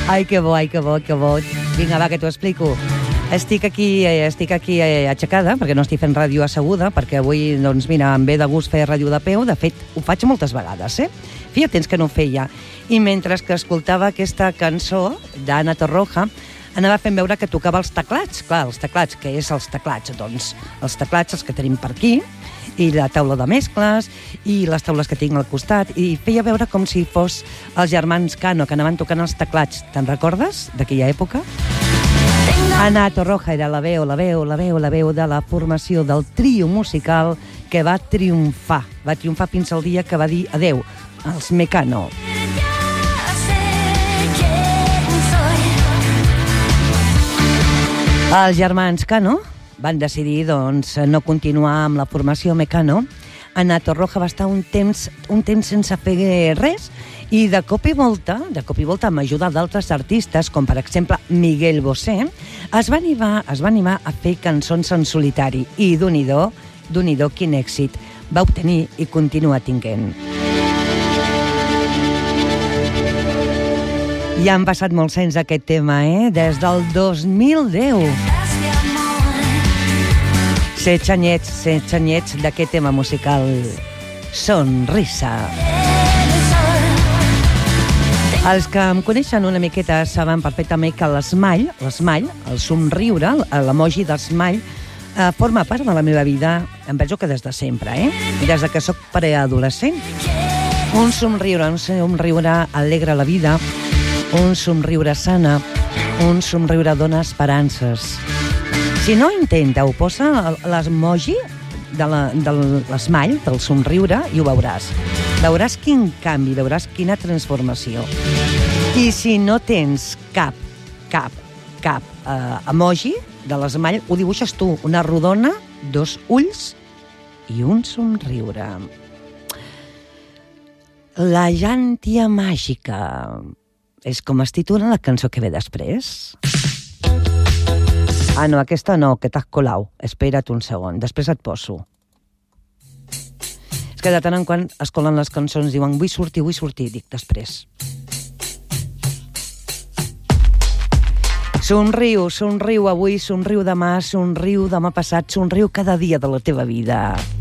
Ai, que bo, ai, que bo, que bo. Vinga, va, que t'ho explico. Estic aquí aixecada, perquè no estic fent ràdio asseguda, perquè avui, doncs mira, em ve de gust fer ràdio de peu. De fet, ho faig moltes vegades, Feia temps que no ho feia. I mentre que escoltava aquesta cançó d'Anna Torroja, anava fent veure que tocava els teclats. Clar, els teclats, què és els teclats? Doncs els teclats, els que tenim per aquí, i la taula de mescles, i les taules que tinc al costat, i feia veure com si fos els germans Cano, que anaven tocant els teclats. Te'n recordes, d'aquella època? Anna Torroja era la veu de la formació del trio musical que va triomfar. Va triomfar fins al dia que va dir adeu, els Mecano. Els germans Cano van decidir, doncs, no continuar amb la formació Mecano. Anna Torroja va estar un temps sense fer res, i de cop i volta, amb ajuda d'altres artistes, com per exemple Miguel Bosé, es va animar a fer cançons en solitari. I d'un-i-do, quin èxit va obtenir i continua tinguent. Ja han passat molts anys d'aquest tema, Des del 2010. 16 anyets d'aquest tema musical, Sonrisa. Els que em coneixen una miqueta saben perfectament que l'esmall, el somriure, l'emoji d'esmall, forma part de la meva vida, em penso que des de sempre, i des de que sóc preadolescent. Un somriure alegra la vida, un somriure sana, un somriure dona esperances. Si no, intenta-ho, posa l'emoji de l'esmall, del somriure, i ho veuràs. Veuràs quin canvi, veuràs quina transformació. I si no tens cap emoji de l'esmall, ho dibuixes tu, una rodona, 2 ulls i un somriure. La llàntia màgica és com es titula la cançó que ve després. Ah, no, aquesta no, que t'has colau. Espera't un segon, després et poso. És que de tant en quant es colen les cançons, diuen vull sortir, dic després. Somriu avui, somriu demà passat, somriu cada dia de la teva vida.